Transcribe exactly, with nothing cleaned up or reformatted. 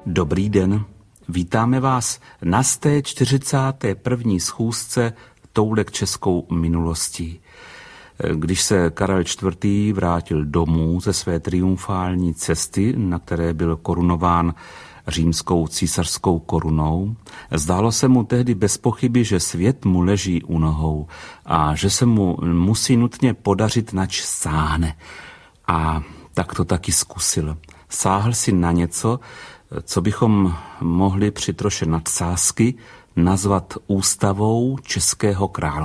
Dobrý den, vítáme vás na sté čtyřicáté první schůzce Toulek českou minulostí. Když se Karel čtvrtý. vrátil domů ze své triumfální cesty, na které byl korunován římskou císařskou korunou, zdálo se mu tehdy bez pochyby, že svět mu leží u nohou a že se mu musí nutně podařit, nač sáhne. A tak to taky zkusil. Sáhl si na něco, co bychom mohli při troše nadsázky nazvat ústavou českého království.